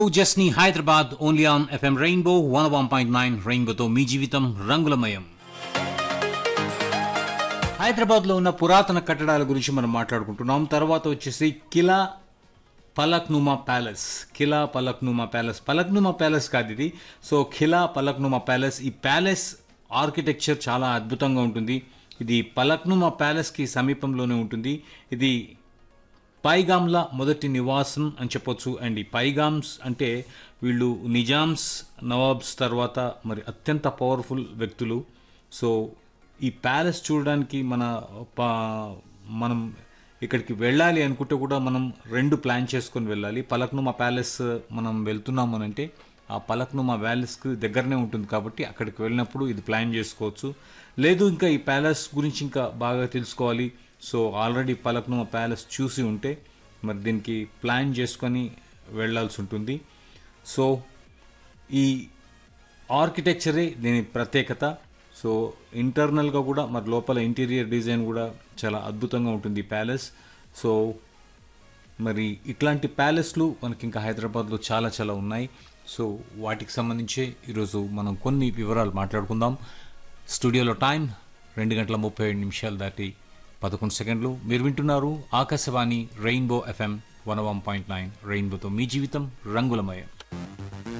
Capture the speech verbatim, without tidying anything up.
జస్ని Hyderabad only on FM rainbow one one point nine రెయిన్బోతో మీ జీవితం రంగులమయం. హైదరాబాద్లో ఉన్న పురాతన కట్టడాల గురించి మనం మాట్లాడుకుంటున్నాం. తర్వాత వచ్చేసి కిలా పలక్నుమా ప్యాలెస్. కిలా పలక్నుమా ప్యాలెస్ పలక్నుమా ప్యాలెస్ కాదు ఇది. సో ఖిలా పలక్నుమా ప్యాలెస్. ఈ ప్యాలెస్ ఆర్కిటెక్చర్ చాలా అద్భుతంగా ఉంటుంది. ఇది పలక్నుమా ప్యాలెస్కి సమీపంలోనే ఉంటుంది. ఇది పైగామ్ల మొదటి నివాసం అని చెప్పొచ్చు. అండ్ ఈ పైగామ్స్ అంటే వీళ్ళు నిజామ్స్ నవాబ్స్ తర్వాత మరి అత్యంత పవర్ఫుల్ వ్యక్తులు. సో ఈ ప్యాలెస్ చూడడానికి మన ప- మనం ఇక్కడికి వెళ్ళాలి అనుకుంటే కూడా మనం రెండు ప్లాన్ చేసుకొని వెళ్ళాలి. పలక్నుమా ప్యాలెస్ మనం వెళ్తున్నాము అని అంటే ఆ పలక్నుమా ప్యాలెస్కి దగ్గరనే ఉంటుంది కాబట్టి అక్కడికి వెళ్ళినప్పుడు ఇది ప్లాన్ చేసుకోవచ్చు. లేదు ఇంకా ఈ ప్యాలెస్ గురించి ఇంకా బాగా తెలుసుకోవాలి, సో ఆల్రెడీ పలక్నుమా ప్యాలెస్ చూసి ఉంటే మరి దీనికి ప్లాన్ చేసుకొని వెళ్ళాల్సి ఉంటుంది. సో ఈ ఆర్కిటెక్చరే దీని ప్రత్యేకత. సో ఇంటర్నల్గా కూడా మరి లోపల ఇంటీరియర్ డిజైన్ కూడా చాలా అద్భుతంగా ఉంటుంది ఈ ప్యాలెస్. సో మరి ఇట్లాంటి ప్యాలెస్లు మనకి ఇంకా హైదరాబాద్లో చాలా చాలా ఉన్నాయి. సో వాటికి సంబంధించే ఈరోజు మనం కొన్ని వివరాలు మాట్లాడుకుందాం. స్టూడియోలో టైం రెండు గంటల ముప్పై ఏడు నిమిషాలు దాటి పదకొండు సెకండ్లు. మీరు వింటున్నారు Akashvani rainbow FM one one point nine రెయిన్బోతో మీ జీవితం రంగులమయం.